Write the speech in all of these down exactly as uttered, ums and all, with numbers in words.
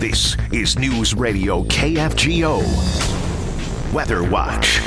This is News Radio K F G O Weather Watch.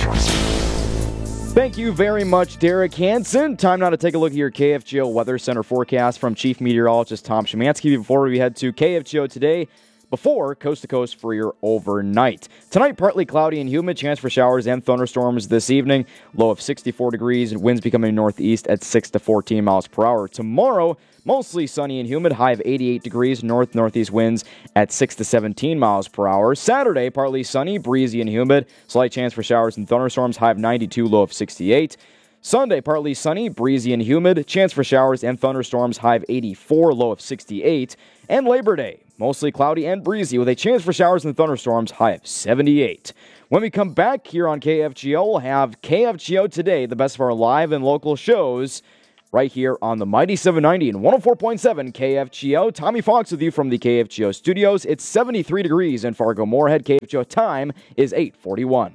Thank you very much, Derek Hansen. Time now to take a look at your K F G O Weather Center forecast from Chief Meteorologist Tom Szymanski before we head to K F G O Today before Coast to Coast for your overnight. Tonight, partly cloudy and humid, chance for showers and thunderstorms this evening. Low of sixty-four degrees, winds becoming northeast at six to fourteen miles per hour. Tomorrow, mostly sunny and humid, high of eighty-eight degrees, north-northeast winds at six to seventeen miles per hour. Saturday, partly sunny, breezy and humid, slight chance for showers and thunderstorms, high of ninety-two, low of sixty-eight. Sunday, partly sunny, breezy and humid, chance for showers and thunderstorms, high of eighty-four, low of sixty-eight. And Labor Day, mostly cloudy and breezy with a chance for showers and thunderstorms, high of seventy-eight. When we come back here on K F G O, we'll have K F G O Today, the best of our live and local shows, right here on the Mighty seven ninety and one oh four point seven K F G O. Tommy Fox with you from the K F G O studios. It's seventy-three degrees in Fargo-Moorhead. K F G O time is eight forty-one.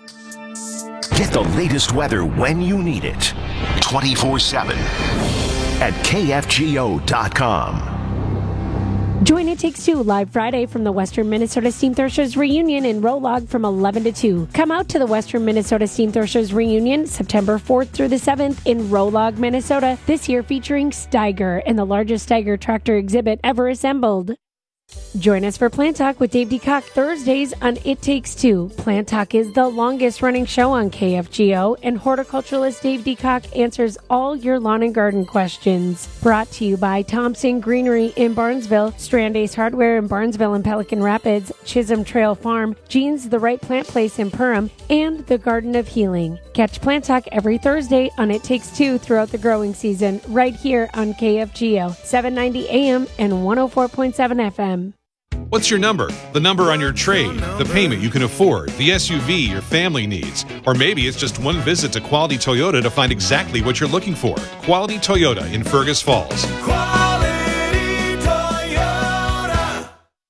Get the latest weather when you need it. twenty-four seven at K F G O dot com. Join It Takes Two live Friday from the Western Minnesota Steam Threshers reunion in Rolog from eleven to two. Come out to the Western Minnesota Steam Threshers reunion September fourth through the seventh in Rolog, Minnesota, this year featuring Steiger and the largest Steiger tractor exhibit ever assembled. Join us for Plant Talk with Dave DeCock Thursdays on It Takes Two. Plant Talk is the longest-running show on K F G O, and horticulturalist Dave DeCock answers all your lawn and garden questions. Brought to you by Thompson Greenery in Barnesville, Strand Ace Hardware in Barnesville and Pelican Rapids, Chisholm Trail Farm, Jean's The Right Plant Place in Perham, and the Garden of Healing. Catch Plant Talk every Thursday on It Takes Two throughout the growing season, right here on K F G O, seven ninety A M and one oh four point seven F M. What's your number? The number on your trade, the payment you can afford, the S U V your family needs, or maybe it's just one visit to Quality Toyota to find exactly what you're looking for. Quality Toyota in Fergus Falls. Quality Toyota.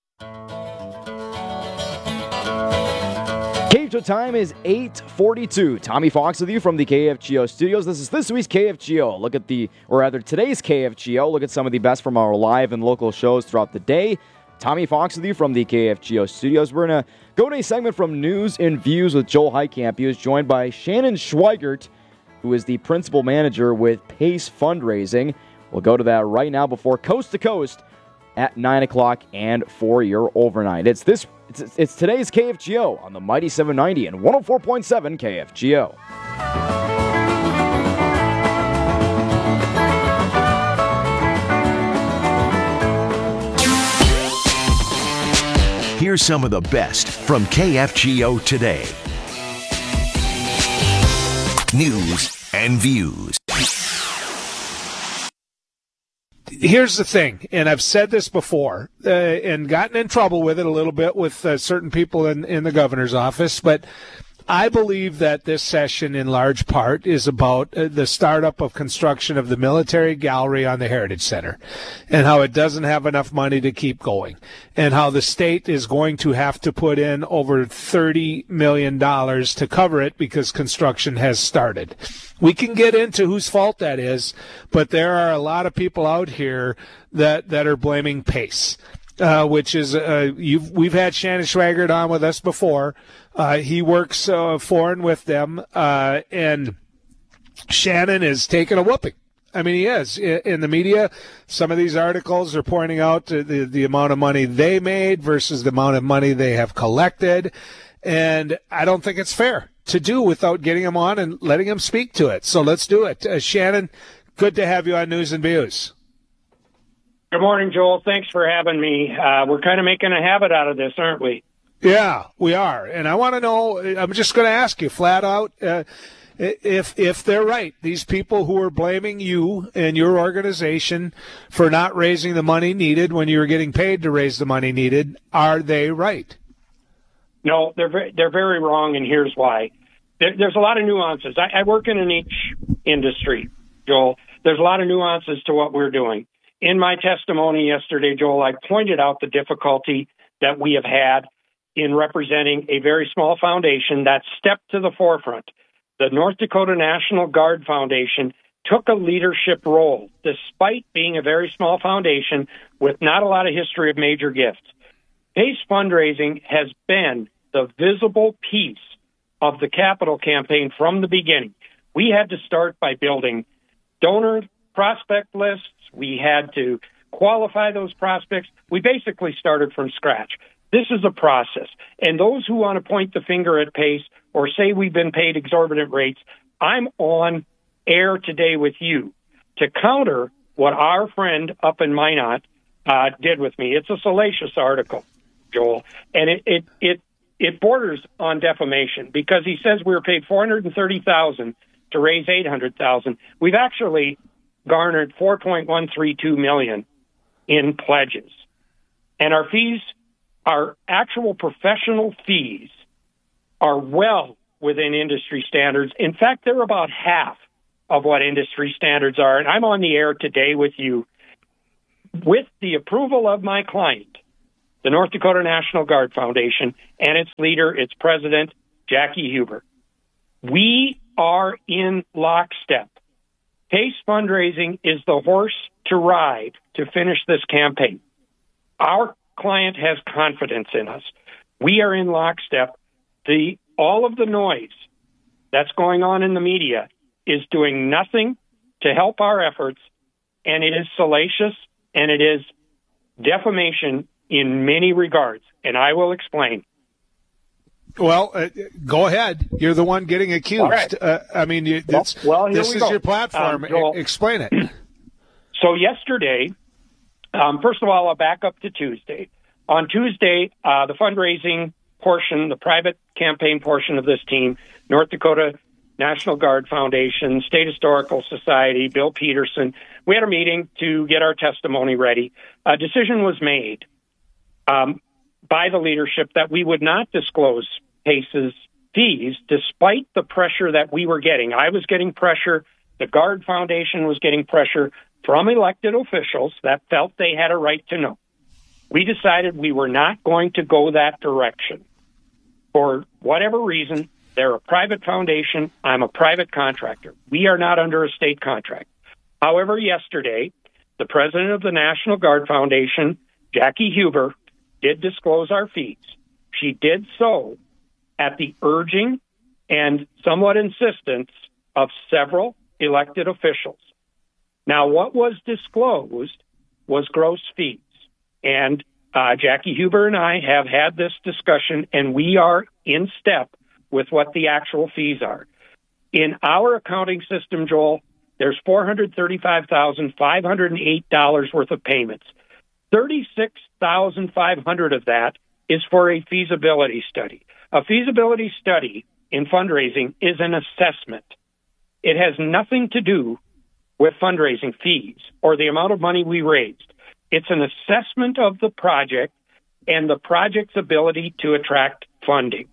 K F G O time is eight forty-two. Tommy Fox with you from the K F G O studios. This is this week's K F G O. Look at the, or rather today's K F G O. Look at some of the best from our live and local shows throughout the day. Tommy Fox with you from the K F G O studios. We're going to go to a segment from News and Views with Joel Heitkamp. He was joined by Shannon Schweigert, who is the principal manager with Pace Fundraising. We'll go to that right now before Coast to Coast at nine o'clock and for your overnight. It's this. It's, it's today's K F G O on the Mighty seven ninety and one oh four point seven K F G O. Here's some of the best from K F G O Today. News and Views. Here's the thing, and I've said this before, uh, and gotten in trouble with it a little bit with uh, certain people in, in the governor's office, but I believe that this session, in large part, is about uh, the startup of construction of the military gallery on the Heritage Center and how it doesn't have enough money to keep going and how the state is going to have to put in over thirty million dollars to cover it because construction has started. We can get into whose fault that is, but there are a lot of people out here that, that are blaming Pace. Uh, which is, uh, you've, we've had Shannon Schweigert on with us before. Uh, he works uh, for and with them, uh, and Shannon is taking a whooping. I mean, he is. In the media, some of these articles are pointing out the, the amount of money they made versus the amount of money they have collected, and I don't think it's fair to do without getting him on and letting him speak to it. So let's do it. Uh, Shannon, good to have you on News and Views. Good morning, Joel. Thanks for having me. Uh, we're kind of making a habit out of this, aren't we? Yeah, we are. And I want to know, I'm just going to ask you flat out, uh, if if they're right, these people who are blaming you and your organization for not raising the money needed when you were getting paid to raise the money needed, are they right? No, they're very, they're very wrong, and here's why. There, there's a lot of nuances. I, I work in an each industry, Joel. There's a lot of nuances to what we're doing. In my testimony yesterday, Joel, I pointed out the difficulty that we have had in representing a very small foundation that stepped to the forefront. The North Dakota National Guard Foundation took a leadership role, despite being a very small foundation with not a lot of history of major gifts. PACE fundraising has been the visible piece of the capital campaign from the beginning. We had to start by building donor prospect lists. We had to qualify those prospects. We basically started from scratch. This is a process. And those who want to point the finger at PACE or say we've been paid exorbitant rates, I'm on air today with you to counter what our friend up in Minot uh, did with me. It's a salacious article, Joel, and it, it, it, it borders on defamation because he says we were paid four hundred thirty thousand dollars to raise eight hundred thousand dollars. We've actually garnered four point one three two million dollars in pledges. And our fees, our actual professional fees, are well within industry standards. In fact, they're about half of what industry standards are. And I'm on the air today with you with the approval of my client, the North Dakota National Guard Foundation, and its leader, its president, Jackie Huber. We are in lockstep. PACE fundraising is the horse to ride to finish this campaign. Our client has confidence in us. We are in lockstep. The all of the noise that's going on in the media is doing nothing to help our efforts, and it is salacious, and it is defamation in many regards, and I will explain. Well, uh, go ahead. You're the one getting accused. Right. Uh, I mean, you, it's, well, well, this is go. your platform. Um, Joel, Explain it. So yesterday, um, first of all, I'll back up to Tuesday. On Tuesday, uh, the fundraising portion, the private campaign portion of this team, North Dakota National Guard Foundation, State Historical Society, Bill Peterson, we had a meeting to get our testimony ready. A decision was made um, by the leadership that we would not disclose PACE's fees despite the pressure that we were getting. I was getting pressure. The Guard Foundation was getting pressure from elected officials that felt they had a right to know. We decided we were not going to go that direction. For whatever reason, they're a private foundation. I'm a private contractor. We are not under a state contract. However, yesterday, the president of the National Guard Foundation, Jackie Huber, did disclose our fees. She did so at the urging and somewhat insistence of several elected officials. Now, what was disclosed was gross fees. And uh, Jackie Huber and I have had this discussion, and we are in step with what the actual fees are. In our accounting system, Joel, there's four hundred thirty-five thousand five hundred eight dollars worth of payments. thirty-six thousand five hundred dollars of that is for a feasibility study. A feasibility study in fundraising is an assessment. It has nothing to do with fundraising fees or the amount of money we raised. It's an assessment of the project and the project's ability to attract funding.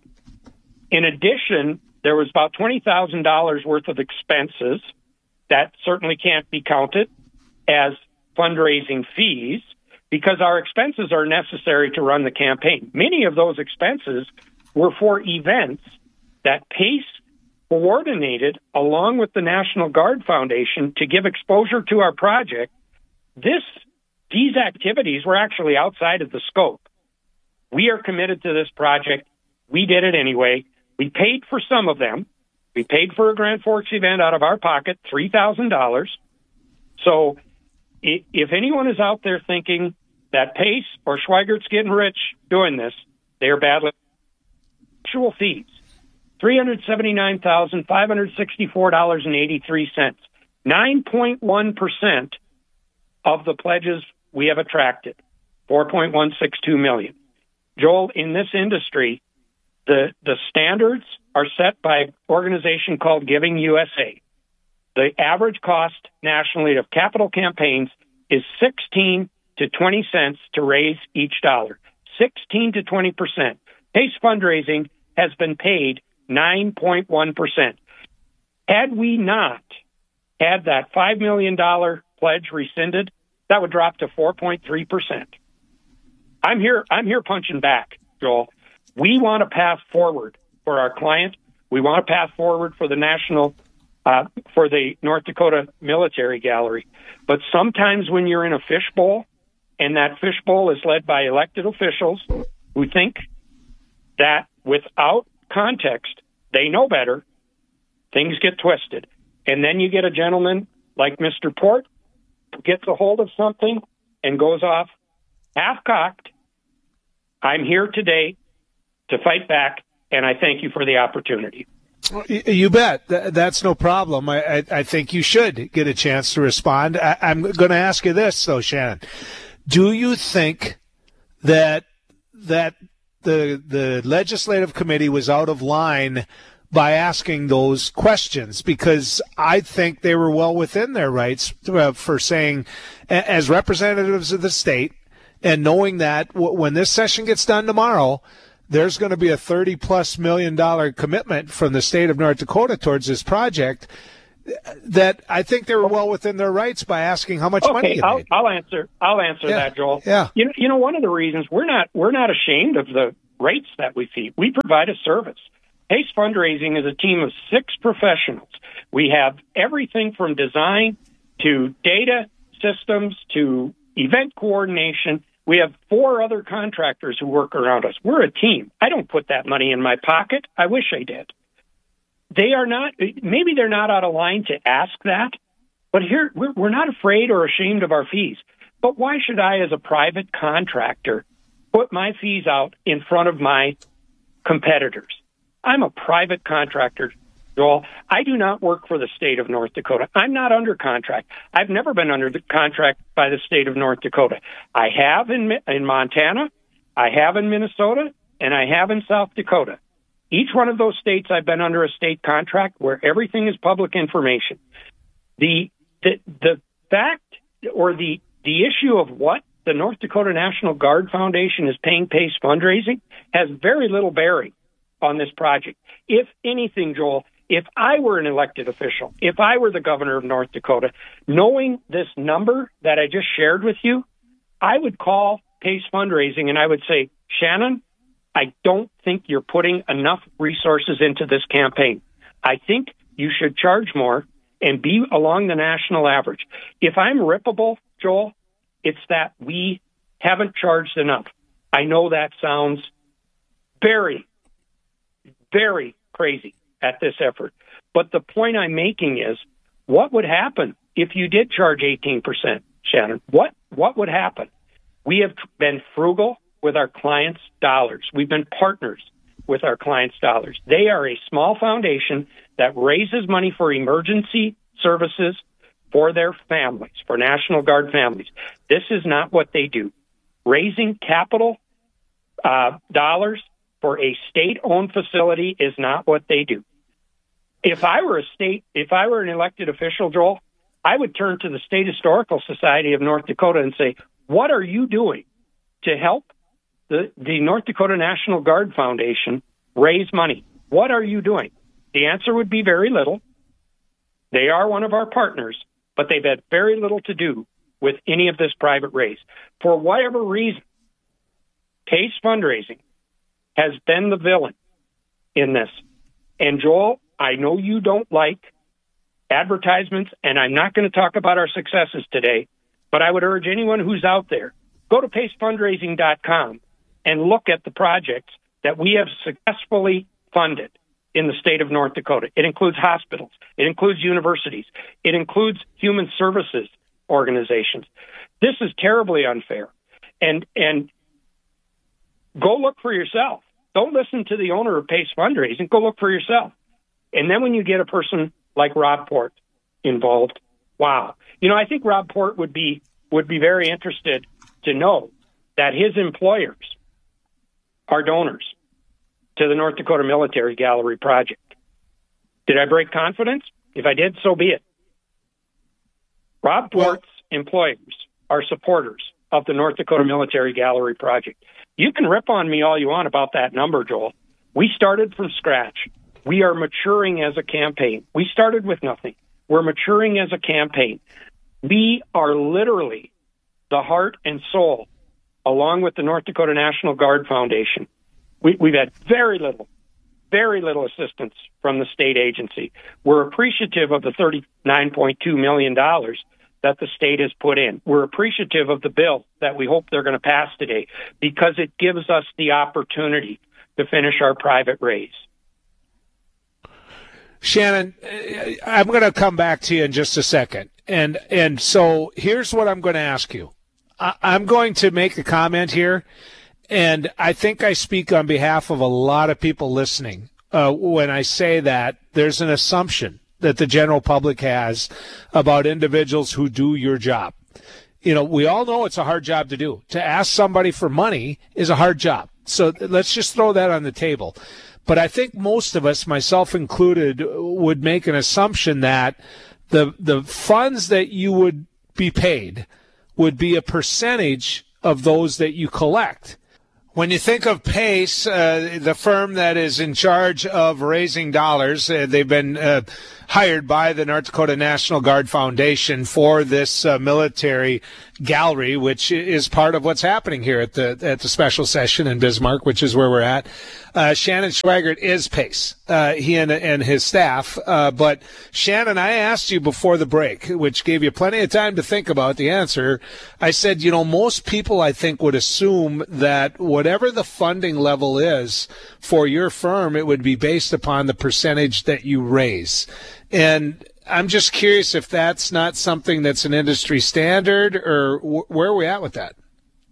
In addition, there was about twenty thousand dollars worth of expenses that certainly can't be counted as fundraising fees because our expenses are necessary to run the campaign. Many of those expenses were for events that PACE coordinated along with the National Guard Foundation to give exposure to our project. This, these activities were actually outside of the scope. We are committed to this project. We did it anyway. We paid for some of them. We paid for a Grand Forks event out of our pocket, three thousand dollars. So if anyone is out there thinking that PACE or Schweigert's getting rich doing this, they are badly. Actual fees, three hundred seventy-nine thousand five hundred sixty-four dollars and eighty-three cents. nine point one percent of the pledges we have attracted, four point one six two million dollars. Joel, in this industry, the, the standards are set by an organization called Giving U S A. The average cost nationally of capital campaigns is sixteen to twenty cents to raise each dollar. sixteen to twenty percent. PACE fundraising has been paid nine point one percent. Had we not had that five million dollars pledge rescinded, that would drop to four point three percent. I'm here, I'm here punching back, Joel. We want a path forward for our client. We want a path forward for the national, uh, for the North Dakota Military Gallery. But sometimes when you're in a fishbowl and that fishbowl is led by elected officials who think that without context, they know better, things get twisted. And then you get a gentleman like Mister Port who gets a hold of something and goes off half-cocked. I'm here today to fight back, and I thank you for the opportunity. You bet. That's no problem. I, I, I think you should get a chance to respond. I, I'm going to ask you this, though, Shannon. Do you think that that the the legislative committee was out of line by asking those questions? Because I think they were well within their rights uh, for saying, as representatives of the state, and knowing that w- when this session gets done tomorrow, there's going to be a thirty plus million dollar commitment from the state of North Dakota towards this project, that I think they were well within their rights by asking how much okay, money you I'll, made. I'll answer. I'll answer Yeah, that, Joel. yeah. You know, you know, one of the reasons we're not we're not ashamed of the rates that we see. We provide a service. Pace Fundraising is a team of six professionals. We have everything from design to data systems to event coordination. We have four other contractors who work around us. We're a team. I don't put that money in my pocket. I wish I did. They are not, maybe they're not out of line to ask that, but here, we're, we're not afraid or ashamed of our fees. But why should I, as a private contractor, put my fees out in front of my competitors? I'm a private contractor, Joel. I do not work for the state of North Dakota. I'm not under contract. I've never been under the contract by the state of North Dakota. I have in in Montana, I have in Minnesota, and I have in South Dakota. Each one of those states I've been under a state contract where everything is public information. The the the fact or the the issue of what the North Dakota National Guard Foundation is paying Pace Fundraising has very little bearing on this project. If anything, Joel, if I were an elected official, if I were the governor of North Dakota, knowing this number that I just shared with you, I would call Pace Fundraising and I would say, Shannon, I don't think you're putting enough resources into this campaign. I think you should charge more and be along the national average. If I'm rippable, Joel, it's that we haven't charged enough. I know that sounds very, very crazy at this effort. But the point I'm making is, what would happen if you did charge eighteen percent, Shannon? What what would happen? We have been frugal with our clients' dollars. We've been partners with our clients' dollars. They are a small foundation that raises money for emergency services for their families, for National Guard families. This is not what they do. Raising capital uh, dollars for a state-owned facility is not what they do. If I were a state, if I were an elected official, Joel, I would turn to the State Historical Society of North Dakota and say, what are you doing to help the, the North Dakota National Guard Foundation raise money? What are you doing? The answer would be very little. They are one of our partners, but they've had very little to do with any of this private raise. For whatever reason, Pace Fundraising has been the villain in this. And Joel, I know you don't like advertisements, and I'm not going to talk about our successes today, but I would urge anyone who's out there, go to pace fundraising dot com and look at the projects that we have successfully funded in the state of North Dakota. It includes hospitals. It includes universities. It includes human services organizations. This is terribly unfair. And and go look for yourself. Don't listen to the owner of Pace Fundraising. Go look for yourself. And then when you get a person like Rob Port involved, wow. You know, I think Rob Port would be would be very interested to know that his employers are donors to the North Dakota Military Gallery Project. Did I break confidence? If I did, so be it. Rob Port's employers are supporters of the North Dakota Military Gallery Project. You can rip on me all you want about that number, Joel. We started from scratch. We are maturing as a campaign. We started with nothing. We're maturing as a campaign. We are literally the heart and soul, along with the North Dakota National Guard Foundation. We, we've had very little, very little assistance from the state agency. We're appreciative of the thirty-nine point two million dollars that the state has put in. We're appreciative of the bill that we hope they're going to pass today because it gives us the opportunity to finish our private raise. Shannon, I'm going to come back to you in just a second. And and so here's what I'm going to ask you. I, I'm going to make a comment here, and I think I speak on behalf of a lot of people listening uh, when I say that there's an assumption that the general public has about individuals who do your job. You know, we all know it's a hard job to do. To ask somebody for money is a hard job. So let's just throw that on the table. But I think most of us, myself included, would make an assumption that the the funds that you would be paid would be a percentage of those that you collect. When you think of PACE, uh, the firm that is in charge of raising dollars, uh, they've been uh, hired by the North Dakota National Guard Foundation for this uh, military gallery, which is part of what's happening here at the at the special session in Bismarck, which is where we're at. Uh, Shannon Schwaggart is PACE, uh, he and, and his staff. Uh, but Shannon, I asked you before the break, which gave you plenty of time to think about the answer. I said, you know, most people I think would assume that whatever the funding level is for your firm, it would be based upon the percentage that you raise. And I'm just curious if that's not something that's an industry standard, or wh- where are we at with that?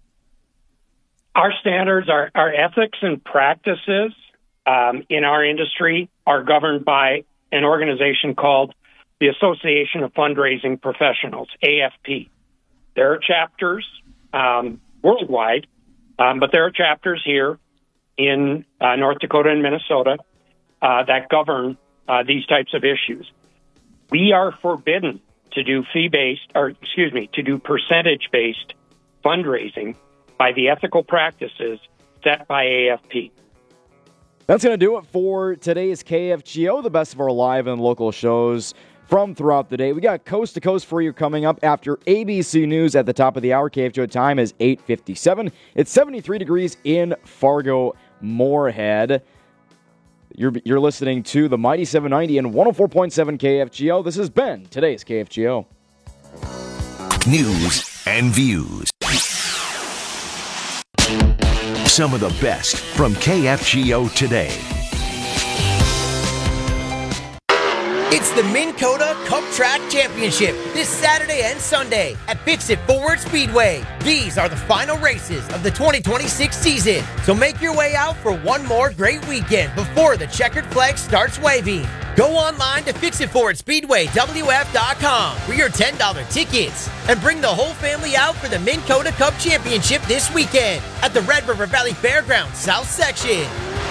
Our standards, our, our ethics and practices um, in our industry are governed by an organization called the Association of Fundraising Professionals, A F P. There are chapters um, worldwide, um, but there are chapters here in uh, North Dakota and Minnesota uh, that govern uh, these types of issues. We are forbidden to do fee-based, or excuse me, to do percentage-based fundraising by the ethical practices set by A F P. That's going to do it for today's K F G O, the best of our live and local shows from throughout the day. We got Coast to Coast for you coming up after A B C News at the top of the hour. K F G O time is eight fifty-seven. It's seventy-three degrees in Fargo-Moorhead. You're, you're listening to the Mighty seven ninety and one oh four point seven K F G O. This has been today's K F G O. News and views. Some of the best from K F G O today. It's the Minn Kota Cup Track Championship this Saturday and Sunday at Fix-It Forward Speedway. These are the final races of the twenty twenty-six season, so make your way out for one more great weekend before the checkered flag starts waving. Go online to fix it forward speedway w f dot com for your ten dollars tickets and bring the whole family out for the Minn Kota Cup Championship this weekend at the Red River Valley Fairgrounds South Section.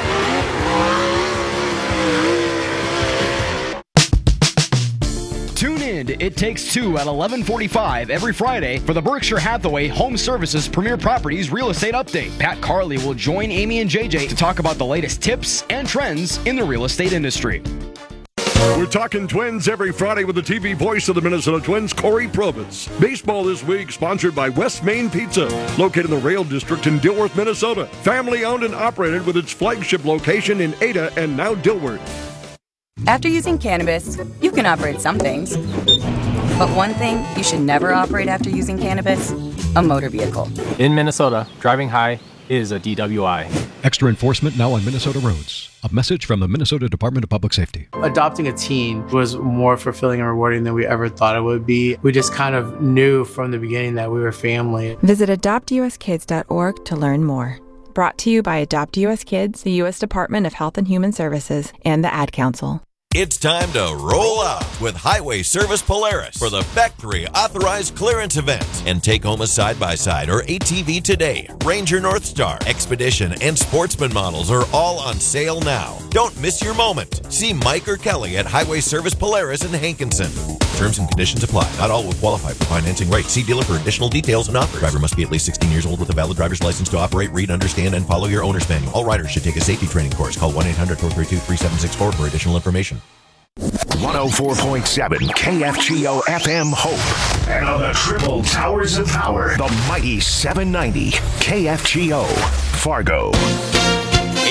Tune in to It Takes Two at eleven forty-five every Friday for the Berkshire Hathaway Home Services Premier Properties Real Estate Update. Pat Carley will join Amy and J J to talk about the latest tips and trends in the real estate industry. We're talking Twins every Friday with the T V voice of the Minnesota Twins, Corey Probus. Baseball this week sponsored by West Main Pizza, located in the Rail District in Dilworth, Minnesota. Family owned and operated with its flagship location in Ada and now Dilworth. After using cannabis, you can operate some things. But one thing you should never operate after using cannabis, a motor vehicle. In Minnesota, driving high is a D W I. Extra enforcement now on Minnesota roads. A message from the Minnesota Department of Public Safety. Adopting a teen was more fulfilling and rewarding than we ever thought it would be. We just kind of knew from the beginning that we were family. Visit adopt u s kids dot org to learn more. Brought to you by Adopt U S Kids, the U S Department of Health and Human Services, and the Ad Council. It's time to roll out with Highway Service Polaris for the Factory Authorized Clearance event and take home a side-by-side or A T V today. Ranger Northstar, Expedition, and Sportsman models are all on sale now. Don't miss your moment. See Mike or Kelly at Highway Service Polaris in Hankinson. Terms and conditions apply. Not all will qualify for financing rates. See dealer for additional details and offers. Driver must be at least sixteen years old with a valid driver's license to operate, read, understand, and follow your owner's manual. All riders should take a safety training course. Call one eight hundred four three two three seven six four for additional information. one oh four point seven K F G O F M Hope. And on the triple towers of power, the mighty seven ninety K F G O Fargo. A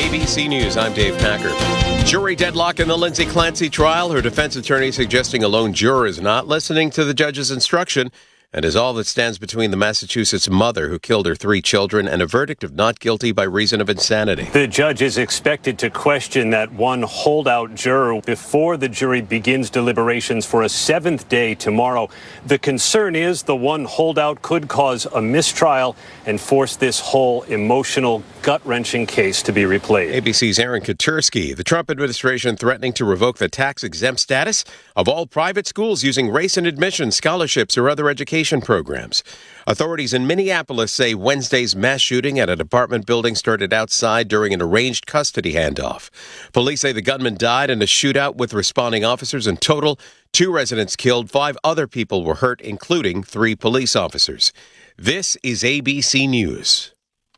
A B C News, I'm Dave Packer. Jury deadlock in the Lindsay Clancy trial. Her defense attorney suggesting a lone juror is not listening to the judge's instruction and is all that stands between the Massachusetts mother who killed her three children and a verdict of not guilty by reason of insanity. The judge is expected to question that one holdout juror before the jury begins deliberations for a seventh day tomorrow. The concern is the one holdout could cause a mistrial and force this whole emotional, gut-wrenching case to be replayed. A B C's Aaron Katursky. The Trump administration threatening to revoke the tax-exempt status of all private schools using race and admission, scholarships, or other education programs. Authorities in Minneapolis say Wednesday's mass shooting at an apartment building started outside during an arranged custody handoff. Police say the gunman died in a shootout with responding officers. In total, two residents killed, five other people were hurt, including three police officers. This is A B C News.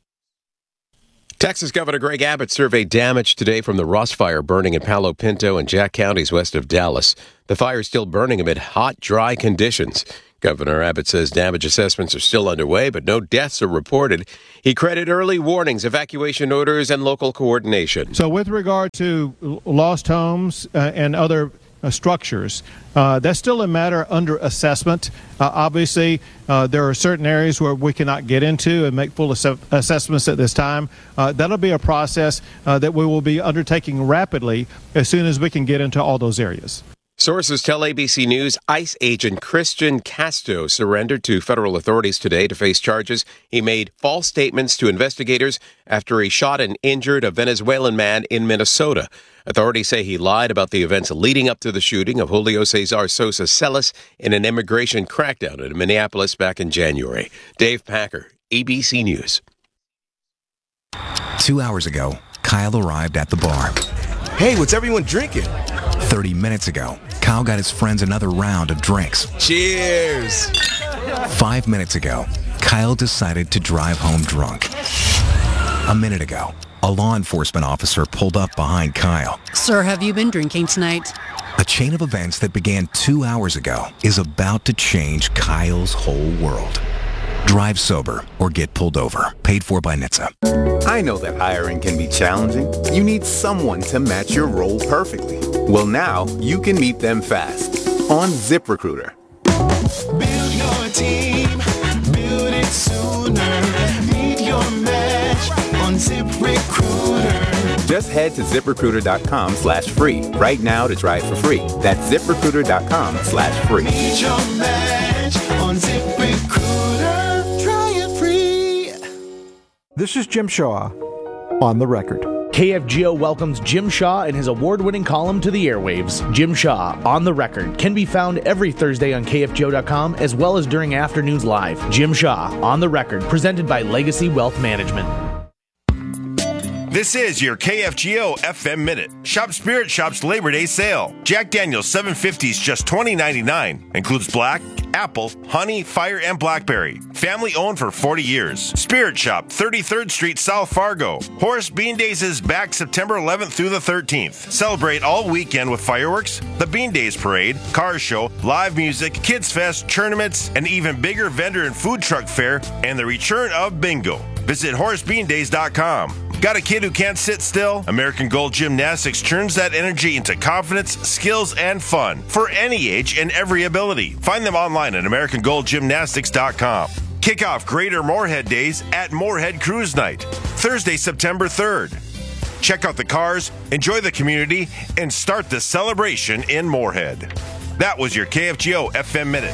Texas Governor Greg Abbott surveyed damage today from the Ross Fire burning in Palo Pinto and Jack counties west of Dallas. The fire is still burning amid hot, dry conditions. Governor Abbott says damage assessments are still underway, but no deaths are reported. He credited early warnings, evacuation orders, and local coordination. So with regard to lost homes uh, and other uh, structures, uh, that's still a matter under assessment. Uh, obviously, uh, there are certain areas where we cannot get into and make full ass- assessments at this time. Uh, that'll be a process uh, that we will be undertaking rapidly as soon as we can get into all those areas. Sources tell A B C News ICE agent Christian Casto surrendered to federal authorities today to face charges. He made false statements to investigators after he shot and injured a Venezuelan man in Minnesota. Authorities say he lied about the events leading up to the shooting of Julio Cesar Sosa Celis in an immigration crackdown in Minneapolis back in January. Dave Packer, A B C News. Two hours ago, Kyle arrived at the bar. Hey, what's everyone drinking? thirty minutes ago, Kyle got his friends another round of drinks. Cheers! Five minutes ago, Kyle decided to drive home drunk. A minute ago, a law enforcement officer pulled up behind Kyle. Sir, have you been drinking tonight? A chain of events that began two hours ago is about to change Kyle's whole world. Drive sober or get pulled over. Paid for by N H T S A. I know that hiring can be challenging. You need someone to match your role perfectly. Well, now you can meet them fast on ZipRecruiter. Build your team, build it sooner. Meet your match on ZipRecruiter. Just head to ZipRecruiter.com slash free right now to try it for free. That's ZipRecruiter.com slash free. Meet your match on ZipRecruiter. Try it free. This is Jim Shaw on the record. K F G O welcomes Jim Shaw and his award-winning column to the airwaves. Jim Shaw, On the Record, can be found every Thursday on K F G O dot com as well as during afternoons live. Jim Shaw, On the Record, presented by Legacy Wealth Management. This is your K F G O F M Minute. Shop Spirit Shop's Labor Day sale. Jack Daniel's seven fifty is just twenty ninety-nine. Includes black, apple, honey, fire, and blackberry. Family owned for forty years. Spirit Shop, thirty-third Street, South Fargo. Horace Bean Days is back September eleventh through the thirteenth. Celebrate all weekend with fireworks, the Bean Days Parade, car show, live music, Kids Fest, tournaments, an even bigger vendor and food truck fair, and the return of bingo. Visit Horace Bean Days dot com. Got a kid who can't sit still? American Gold Gymnastics turns that energy into confidence, skills, and fun for any age and every ability. Find them online at American Gold Gymnastics dot com. Kick off Greater Moorhead Days at Moorhead Cruise Night, Thursday, September third. Check out the cars, enjoy the community, and start the celebration in Moorhead. That was your K F G O F M Minute.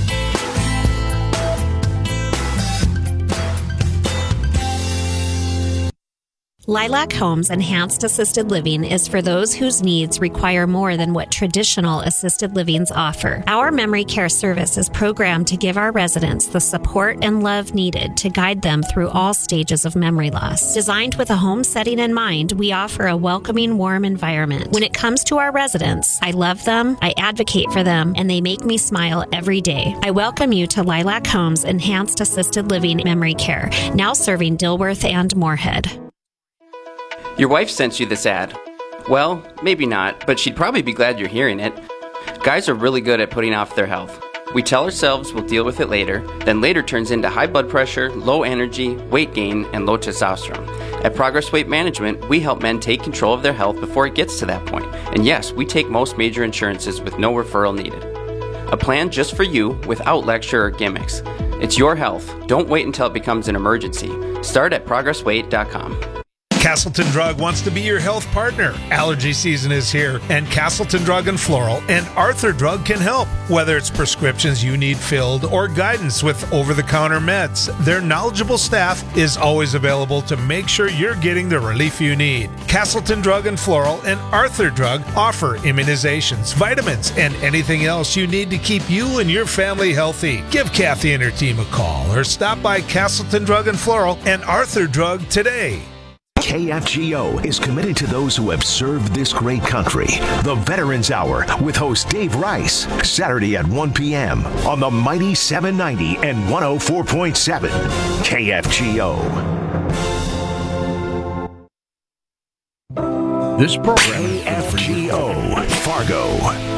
Lilac Homes Enhanced Assisted Living is for those whose needs require more than what traditional assisted livings offer. Our memory care service is programmed to give our residents the support and love needed to guide them through all stages of memory loss. Designed with a home setting in mind, we offer a welcoming, warm environment. When it comes to our residents, I love them, I advocate for them, and they make me smile every day. I welcome you to Lilac Homes Enhanced Assisted Living Memory Care, now serving Dilworth and Moorhead. Your wife sent you this ad. Well, maybe not, but she'd probably be glad you're hearing it. Guys are really good at putting off their health. We tell ourselves we'll deal with it later, then later turns into high blood pressure, low energy, weight gain, and low testosterone. At Progress Weight Management, we help men take control of their health before it gets to that point. And yes, we take most major insurances with no referral needed. A plan just for you without lecture or gimmicks. It's your health. Don't wait until it becomes an emergency. Start at progress weight dot com. Castleton Drug wants to be your health partner. Allergy season is here, and Castleton Drug and Floral and Arthur Drug can help. Whether it's prescriptions you need filled or guidance with over-the-counter meds, their knowledgeable staff is always available to make sure you're getting the relief you need. Castleton Drug and Floral and Arthur Drug offer immunizations, vitamins, and anything else you need to keep you and your family healthy. Give Kathy and her team a call or stop by Castleton Drug and Floral and Arthur Drug today. K F G O is committed to those who have served this great country. The Veterans Hour with host Dave Rice, Saturday at one p.m. on the mighty seven ninety and one oh four point seven K F G O. This program K F G O Fargo.